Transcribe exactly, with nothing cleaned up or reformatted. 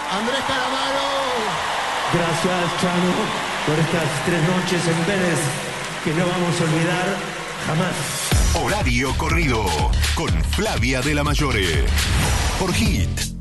Andrés Calamaro. Gracias, Chano, por estas tres noches en Vélez que no vamos a olvidar jamás. Horario corrido con Flavia de la Mayore por Hit.